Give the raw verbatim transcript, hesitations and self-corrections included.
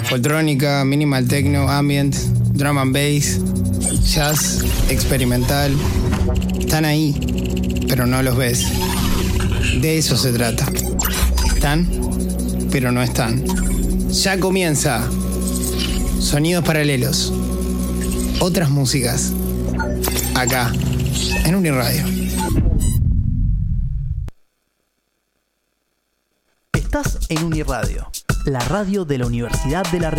Foltrónica, minimal techno, ambient, drum and bass, jazz, experimental. Están ahí, pero no los ves. De eso se trata. Están, pero no están. Ya comienza. Sonidos paralelos. Otras músicas. Acá, en Uniradio. Estás en Uniradio, la radio de la Universidad de la República.